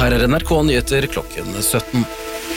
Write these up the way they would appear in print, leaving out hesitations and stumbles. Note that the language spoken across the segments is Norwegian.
Her NRK Nyheter klokken 17.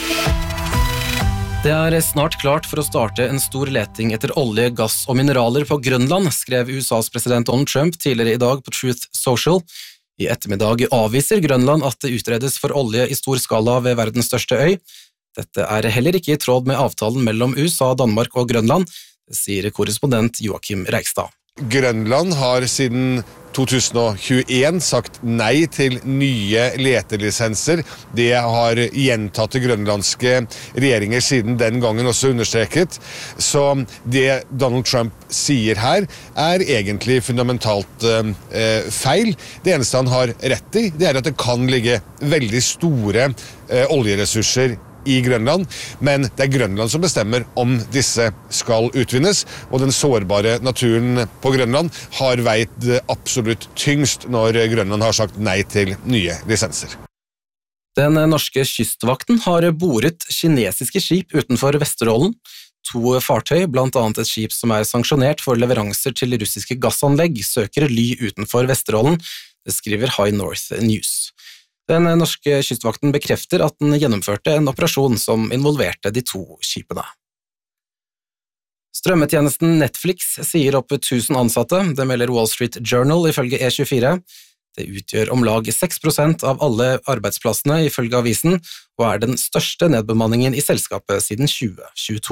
Det snart klart for å starte en stor leting etter olje, gass og mineraler på Grønland, skrev USAs president Donald Trump tidligere i dag på Truth Social. I ettermiddag avviser Grønland at det utredes for olje i stor skala ved verdens største øy. Dette heller ikke i tråd med avtalen mellom USA, Danmark og Grønland, sier korrespondent Joakim Reigstad. Grønland har siden 2021 sagt nei til nye letelisenser. Det har gjentatte grønlandske regjeringer siden den gangen også understreket. Så det Donald Trump sier her egentlig fundamentalt feil. Det eneste han har rett i, det at det kan ligge veldig store oljeressurser i Grønland, men det Grønland som bestemmer om disse skal utvinnes, og den sårbare naturen på Grønland har veid absolutt tyngst når Grønland har sagt nei til nye lisenser. Den norske kystvakten har boret kinesiske skip utenfor Vesterålen. 2 fartøy, blant annet et skip som sanksjonert for leveranser til russiske gassanlegg, søker ly utenfor Vesterålen, det skriver High North News. Den norske kystvakten bekrefter at den gjennomførte en operasjon som involverte de 2 skipene. Strømmetjenesten Netflix sier opp 1000 ansatte, det melder Wall Street Journal ifølge E24. Det utgjør om lag 6% av alle arbeidsplassene ifølge avisen, og den største nedbemanningen i selskapet siden 2022.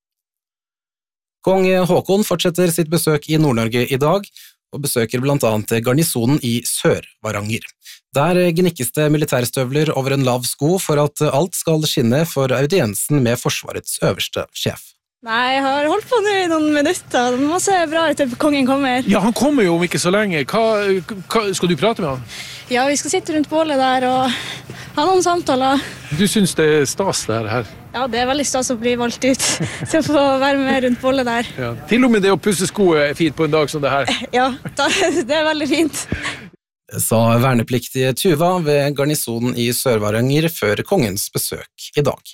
Kong Haakon fortsetter sitt besøk i Nord-Norge i dag, og besøker blant annet garnisonen i Sør-Varanger. Der gnikkes det militærstøvler over en lav sko for at alt skal skinne for audiensen med Forsvarets øverste sjef. Nei, jeg har holdt på nå i noen minutter. Det må se bra ut til kongen kommer. Ja, han kommer jo om ikke så lenge. Hva skal du prate med han? Ja, vi skal sitte rundt bålet der og ha noen samtaler. Du synes det stas det her? Ja, det veldig stas å bli valgt ut til å få være med rundt bålet der. Ja. Til og med det å pusse sko fint på en dag som det her. Ja, det veldig fint. Sa vernepliktige Tuva ved garnisonen i Sør-Varanger før kongens besøk i dag.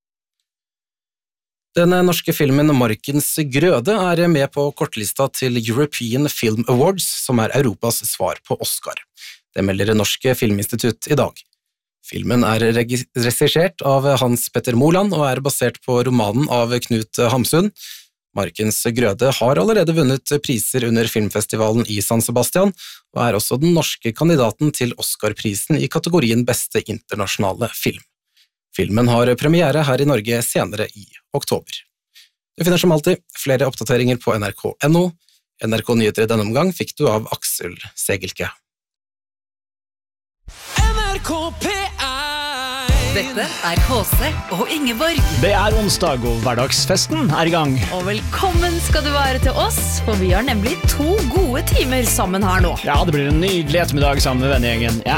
Den norske filmen Markens grøde med på kortlista til European Film Awards, som Europas svar på Oscar. Det melder Norsk Filminstitutt i dag. Filmen regissert av Hans Petter Moland og basert på romanen av Knut Hamsun. Markens grøde har allerede vunnet priser under filmfestivalen i San Sebastian, og også den norske kandidaten til Oscar-prisen i kategorien Beste internasjonale film. Filmen har premiere her i Norge senere i oktober. Du finner som alltid flere oppdateringer på nrk.no. NRK Nyheter i denne omgang fikk du av Aksel Segelke. NRK P1. Dette HC og Ingeborg. Det onsdag, og hverdagsfesten i gang. Og velkommen skal du være til oss, for vi har nemlig 2 gode timer sammen her nå. Ja, det blir en nydelig ettermiddag sammen med vennegjengen. Jeg